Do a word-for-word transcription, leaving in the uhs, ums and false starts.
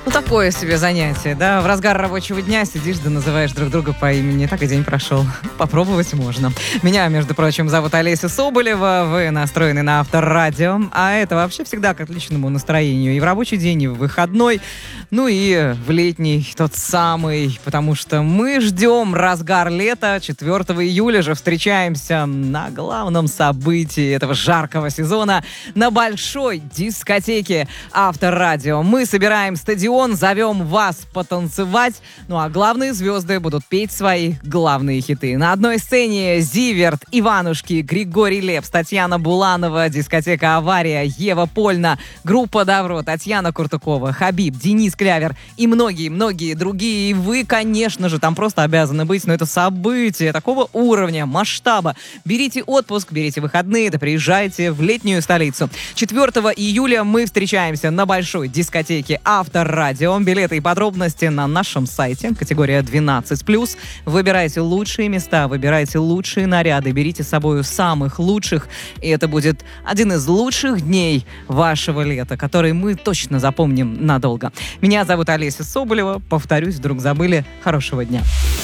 Ну, такое себе занятие, да? В разгар рабочего дня сидишь да называешь друг друга по имени. Так и день прошел. Попробовать можно. Меня, между прочим, зовут Олеся Соболева. Вы настроены на Авторадио. А это вообще всегда к отличному настроению. И в рабочий день, и в выходной. Ну и в летний, тот самый. Потому что мы ждем разгар лета. четвёртого июля же встречаемся на главном событии этого жаркого сезона. На большой дискотеке Авторадио. Мы собираем стадион, зовем вас потанцевать. Ну а главные звезды будут петь свои главные хиты. На одной сцене Зиверт, Иванушки, Григорий Лепс, Татьяна Буланова, дискотека «Авария», Ева Польна, группа «Добро», Татьяна Куртукова, Хабиб, Денис Клявер и многие-многие другие. И вы, конечно же, там просто обязаны быть. Но это событие такого уровня, масштаба. Берите отпуск, берите выходные, да приезжайте в летнюю столицу. четвёртого июля мы встречаемся на большой дискотеке Авторадио. Билеты и подробности на нашем сайте. Категория двенадцать плюс. Выбирайте лучшие места, выбирайте лучшие наряды, берите с собой самых лучших. И это будет один из лучших дней вашего лета, который мы точно запомним надолго. Меня зовут Олеся Соболева. Повторюсь, вдруг забыли. Хорошего дня.